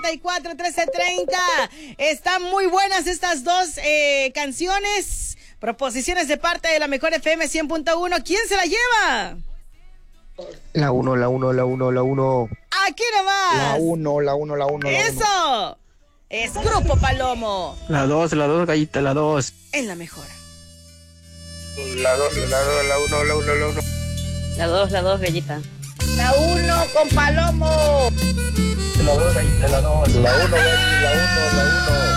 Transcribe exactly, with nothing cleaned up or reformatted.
y cuatro, trece treinta. Están muy buenas estas dos eh, canciones. Proposiciones de parte de la Mejor F M cien punto uno. ¿Quién se la lleva? La uno, la uno, la uno, la uno. Aquí nomás. La uno, la uno, la uno. Eso. Es Grupo Palomo. La dos, la dos, gallita, la dos. En la Mejor. La dos, la dos, la uno, la uno, la uno. La dos, la dos, gallita. La uno con Palomo. La dos, gallita, la dos. La uno, la uno, la uno.